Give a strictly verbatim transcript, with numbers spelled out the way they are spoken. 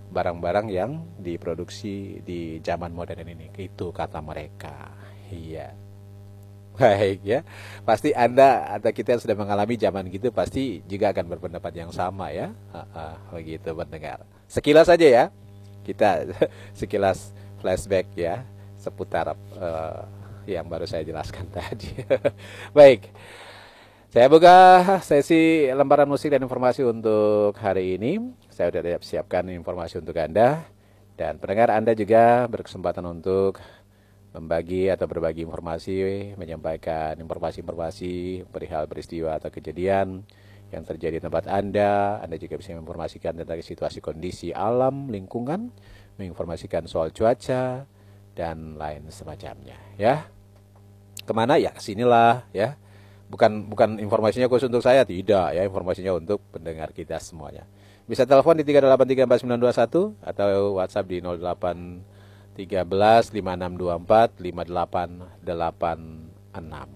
barang-barang yang diproduksi di zaman modern ini. Itu kata mereka. Iya. Baik ya. Pasti Anda atau kita yang sudah mengalami zaman gitu pasti juga akan berpendapat yang sama ya. Ha, ha, begitu pendengar. Sekilas saja ya. Kita sekilas flashback ya seputar uh, yang baru saya jelaskan tadi. Baik. Saya buka sesi lembaran musik dan informasi untuk hari ini. Saya sudah siapkan informasi untuk Anda. Dan pendengar Anda juga berkesempatan untuk membagi atau berbagi informasi, menyampaikan informasi-informasi perihal peristiwa atau kejadian yang terjadi di tempat Anda. Anda juga bisa menginformasikan tentang situasi kondisi alam, lingkungan, menginformasikan soal cuaca, dan lain semacamnya. Ya, kemana ya? Kesinilah ya. Bukan bukan informasinya khusus untuk saya, tidak ya. Informasinya untuk pendengar kita semuanya. Bisa telepon di tiga delapan tiga empat sembilan dua satu atau WhatsApp di nol delapan tiga belas lima enam dua empat lima delapan delapan enam.